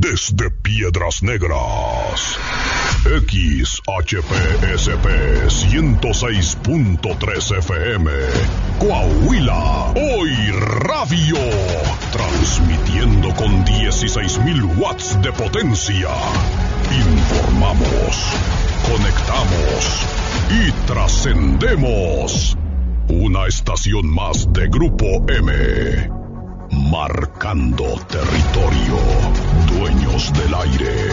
desde Piedras Negras. XHPSP 106.3 FM, Coahuila. Hoy Radio, transmitiendo con 16,000 watts de potencia. Informamos, conectamos y trascendemos. Una estación más de Grupo M. Marcando territorio. Dueños del aire.